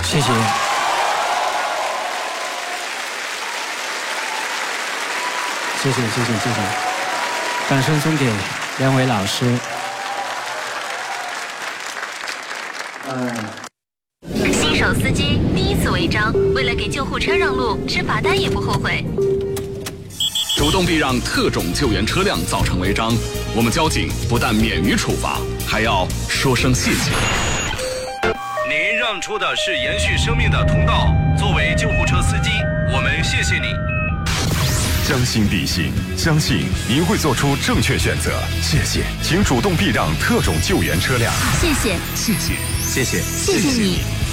谢谢。谢谢，掌声送给两位老师。 新手司机第一次违章，为了给救护车让路，吃罚单也不后悔。 主动避让特种救援车辆造成违章，我们交警不但免于处罚，还要说声谢谢。 您让出的是延续生命的通道，作为救护车司机，我们谢谢你。 将心比心，相信您会做出正确选择。谢谢，请主动避让特种救援车辆。 谢谢， 谢谢，谢谢， 谢谢你。